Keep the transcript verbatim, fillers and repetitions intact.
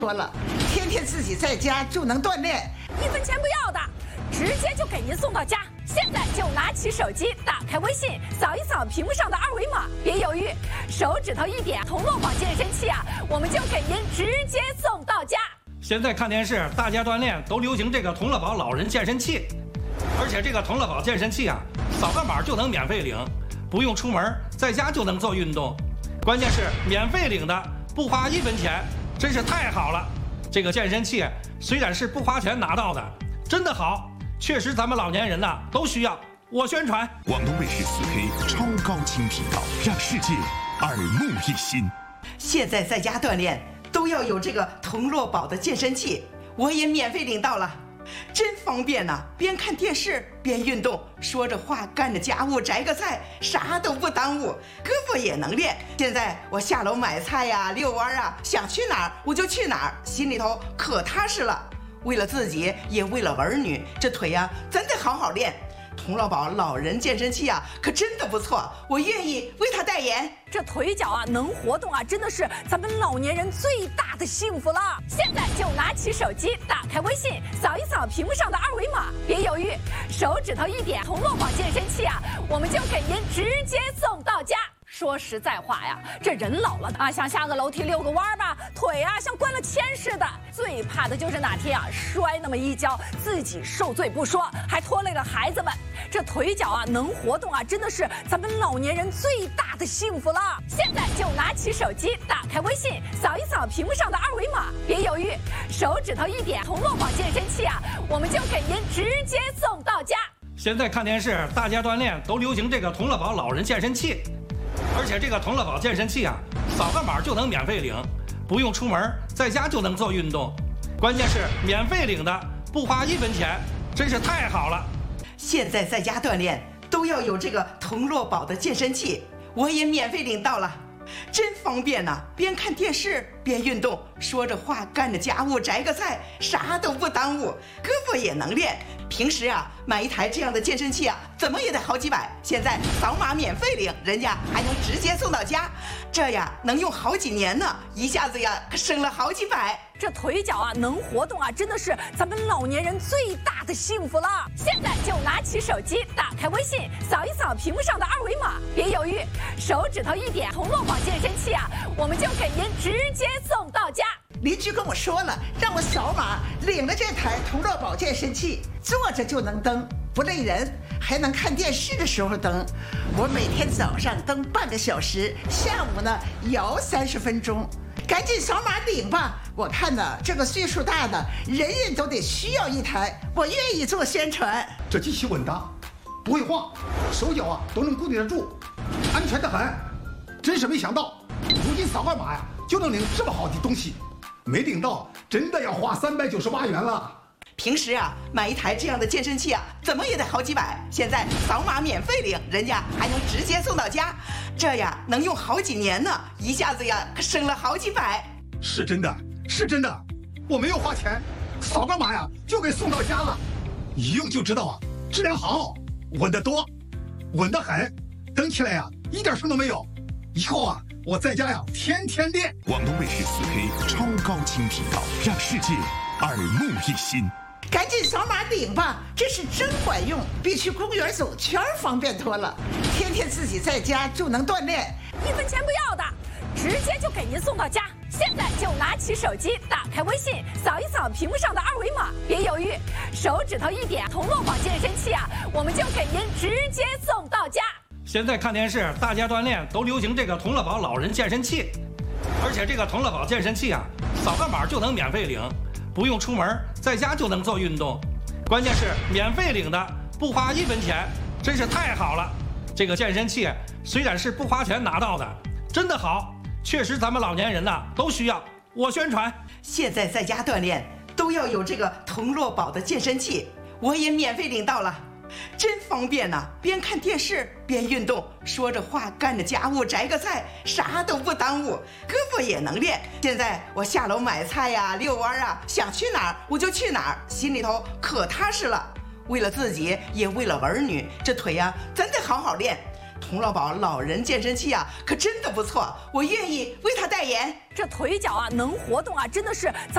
多了，天天自己在家就能锻炼， 一分钱不要的，直接就给您送到家。现在就拿起手机，打开微信，扫一扫屏幕上的二维码，别犹豫，手指头一点，同乐宝健身器啊，我们就给您直接送到家。 现在看电视，大家锻炼都流行这个同乐宝老人健身器，而且这个同乐宝健身器啊，扫个码就能免费领，不用出门，在家就能做运动，关键是免费领的，不花一分钱。真是太好了！这个健身器虽然是不花钱拿到的，真的好，确实咱们老年人呐都需要。我宣传。 广东卫视四 K 超高清频道，让世界耳目一新。 现在在家锻炼都要有这个同乐宝的健身器，我也免费领到了，真方便呐、啊！边看电视边运动，说着话干着家务，摘个菜，啥都不耽误，胳膊也能练。现在我下楼买菜呀、遛弯啊，想去哪儿我就去哪儿，心里头可踏实了。为了自己，也为了儿女，这腿呀、啊、真得好好练。同乐宝老人健身器啊，可真的不错，我愿意为他代言。 这腿脚啊能活动啊，真的是咱们老年人最大的幸福了。现在就拿起手机，打开微信，扫一扫屏幕上的二维码，别犹豫，手指头一点，同乐宝健身器啊，我们就给您直接送到家。说实在话呀，这人老了啊，想下个楼梯遛个弯吧，腿啊像灌了铅似的。最怕的就是哪天啊摔那么一跤，自己受罪不说，还拖累了孩子们。这腿脚啊能活动啊，真的是咱们老年人最大的幸福了。现在就拿起手机，打开微信，扫一扫屏幕上的二维码，别犹豫，手指头一点，同乐宝健身器啊，我们就给您直接送到家。 现在看电视，大家锻炼都流行这个同乐宝老人健身器。而且这个同乐宝健身器啊，扫个码就能免费领，不用出门，在家就能做运动，关键是免费领的，不花一分钱，真是太好了！ 现在在家锻炼都要有这个同乐宝的健身器，我也免费领到了，真方便呐、啊！边看电视边运动，说着话干着家务，摘个菜，啥都不耽误，胳膊也能练。平时啊，买一台这样的健身器啊，怎么也得好几百。现在扫码免费领，人家还能直接送到家，这呀能用好几年呢，一下子呀可省了好几百。 这腿脚啊能活动啊，真的是咱们老年人最大的幸福了。现在就拿起手机，打开微信，扫一扫屏幕上的二维码，别犹豫，手指头一点，同乐宝健身器啊，我们就给您直接送到家。 邻居跟我说了，让我扫码领了这台同乐宝健身器，坐着就能蹬，不累人，还能看电视的时候蹬。我每天早上蹬半个小时，下午呢摇三十分钟。赶紧扫码领吧！我看呢，这个岁数大的人人都得需要一台，我愿意做宣传。 这机器稳当，不会晃，手脚啊都能固定得住，安全得很。真是没想到，如今扫个码呀就能领这么好的东西。没领到，真的要花三百九十八元了。 平时啊，买一台这样的健身器啊，怎么也得好几百。现在扫码免费领，人家还能直接送到家，这呀能用好几年呢，一下子呀可省了好几百。 是真的，是真的，我没有花钱，扫个码呀就给送到家了，一用就知道啊，质量好，稳得多，稳得很，蹬起来呀一点声都没有。以后啊，我在家呀天天练。 广东卫视四 K 超高清频道，让世界耳目一新。 赶紧扫码领吧，这是真管用，比去公园走圈方便多了。天天自己在家就能锻炼， 一分钱不要的，直接就给您送到家。现在就拿起手机，打开微信，扫一扫屏幕上的二维码，别犹豫，手指头一点，同乐宝健身器啊，我们就给您直接送到家。 现在看电视，大家锻炼都流行这个同乐宝老人健身器，而且这个同乐宝健身器啊，扫个码就能免费领，不用出门，在家就能做运动，关键是免费领的，不花一分钱，真是太好了！这个健身器虽然是不花钱拿到的，真的好，确实咱们老年人呐都需要。我宣传。 现在在家锻炼都要有这个同乐宝的健身器，我也免费领到了。真方便呐、啊！边看电视边运动，说着话干着家务，摘个菜，啥都不耽误，胳膊也能练。现在我下楼买菜呀、遛弯啊，想去哪儿我就去哪儿，心里头可踏实了。为了自己，也为了儿女，这腿呀真得好好练。同乐宝老人健身器啊，可真的不错，我愿意为他代言。 这腿脚啊能活动啊，真的是。